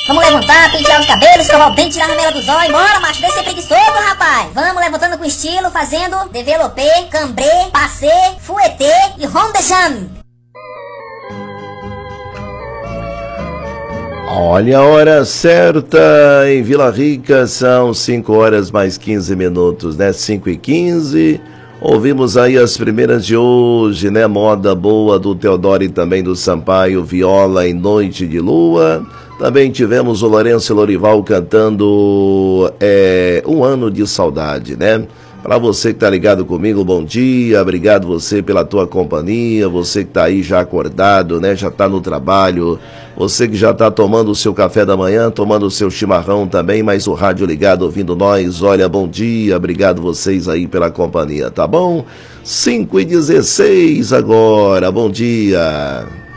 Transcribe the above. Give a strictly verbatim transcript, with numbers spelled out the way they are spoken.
Vamos levantar, pentear os cabelos, escovar o dente, tirar a ramela dos olhos. Bora, macho, deixa ser preguiçoso, rapaz. Vamos levantando com estilo, fazendo developê, cambrê, passê, fuetê e ronde de chame. Olha a hora certa em Vila Rica, são cinco horas mais quinze minutos, né? cinco e quinze. Ouvimos aí as primeiras de hoje, né? Moda Boa do Teodoro e também do Sampaio, Viola em Noite de Lua. Também tivemos o Lourenço e Lorival cantando é, Um Ano de Saudade, né? Para você que tá ligado comigo, bom dia, obrigado você pela tua companhia, você que tá aí já acordado, né? Já tá no trabalho, você que já tá tomando o seu café da manhã, tomando o seu chimarrão também, mas o rádio ligado ouvindo nós, olha, bom dia, obrigado vocês aí pela companhia, tá bom? cinco e dezesseis agora, bom dia.